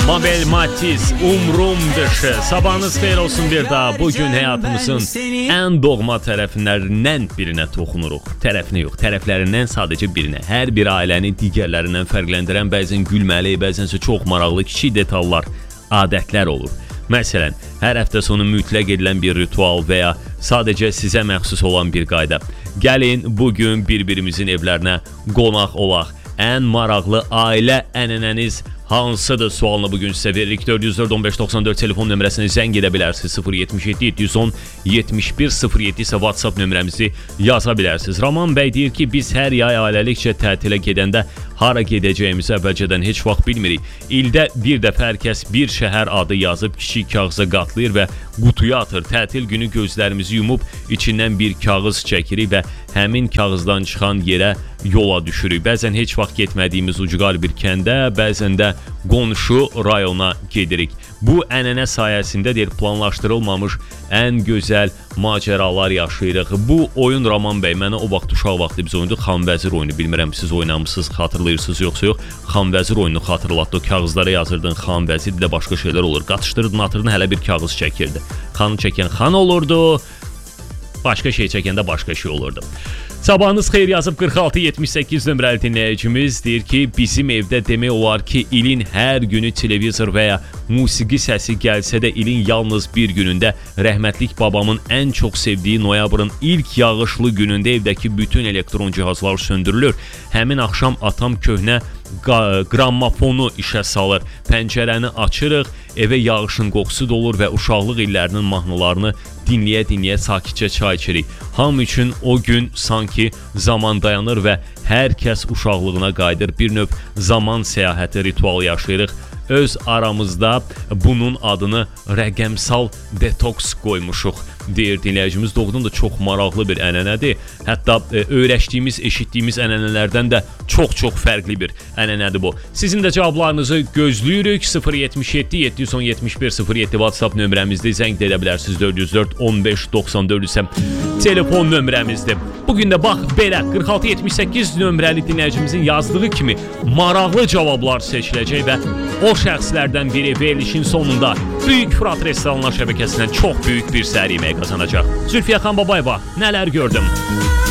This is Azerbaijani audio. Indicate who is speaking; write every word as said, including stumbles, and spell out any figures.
Speaker 1: Mabel Matiz, umrum dışı. Sabahınız xeyir olsun bir daha. Bugün həyatımızın ən doğma tərəflərindən birinə toxunuruq. Tərəfinə yox, tərəflərindən sadəcə birinə. Hər bir ailəni digərlərindən fərqləndirən bəzən gülməli, bəzənsə çox maraqlı kiçik detallar, adətlər olur. Məsələn, hər həftə sonu mütləq edilən bir ritual və ya sadəcə sizə məxsus olan bir qayda. Gəlin bugün bir-birimizin evlərinə qonaq olaq. Ən maraqlı ailə ənənəniz hansıdır sualını bugün sizə veririk. dörd yüz dörd on beş doxsan dörd telefon nömrəsini zəng edə bilərsiniz. sıfır yetmiş yeddi yeddi yüz on yetmiş bir sıfır yeddi isə WhatsApp nömrəmizi yaza bilərsiniz. Raman bəy deyir ki, biz hər yay ailəlikcə tətilə gedəndə hara gedəcəyimizi əvvəlcədən heç vaxt bilmirik. İldə bir dəfə hər kəs bir şəhər adı yazıb kiçik kağıza qatlayır və qutuya atır. Tətil günü gözlərimizi yumub içindən bir kağız çəkirik və həmin kağızdan çıxan yerə yola düşürük. Bəzən heç vaxt getmədiyimiz ucqar bir kəndə, bəzən də qonşu rayona gedirik. Bu ənənə sayəsində deyir, planlaşdırılmamış ən gözəl macəralar yaşayırıq. Bu oyun Raman bəy, mənə o vaxt uşaq vaxtı biz oynadık Xan Vəzir oyunu. Bilmirəm siz oynamısınız, xatırlayırsınız yoxsa yox. Xan Vəzir oyunu xatırlatdı. O kağızlara yazırdın Xan Vəzir, də başqa şeylər olur. Qatışdırdın, atırdın, hələ bir kağız çəkirdi. Xanı çəkən xan olurdu. Başqa şey çəkəndə başqa şey olurdu. Sabahınız xeyir yazıb qırx altı yetmiş səkkiz nömrəli dinləyicimiz deyir ki, bizim evdə demək olar ki, ilin hər günü televizor və ya musiqi səsi gəlsə də ilin yalnız bir günündə rəhmətlik babamın ən çox sevdiyi noyabrın ilk yağışlı günündə evdəki bütün elektron cihazlar söndürülür. Həmin axşam atam köhnə qrammafonu işə salır. Pəncərəni açırıq, evə yağışın qoxusu dolur və uşaqlıq illərinin mahnılarını dinləyə-dinləyə sakitcə çay içirik. Hamı üçün o gün sanki zaman dayanır və hər kəs uşaqlığına qayıdır. Bir növ zaman səyahəti ritual yaşayırıq. Öz aramızda bunun adını rəqəmsal detoks qoymuşuq, deyir dinləyicimiz. Doğrudan da çox maraqlı bir ənənədir. Hətta e, öyrəşdiyimiz, eşitdiyimiz ənənələrdən də çox-çox fərqli bir ənənədir bu. Sizin də cavablarınızı gözləyirik. sıfır yetmiş yeddi yeddi yüz on yetmiş bir sıfır yeddi WhatsApp nömrəmizdə zəng edə bilərsiniz. dörd yüz dörd on beş doxsan dörd isə telefon nömrəmizdir. Bugün də bax belə qırx altı yetmiş səkkiz nömrəli dinləyicimizin yazdığı kimi maraqlı cavablar seçiləcək və o şəxslərdən biri verilişin sonunda Böyük Fırat Restoranlar şəbəkəsindən çox böyük bir sərgi yeməyi qazanacaq. Zülfiyə xan Babayeva, nələr gördüm?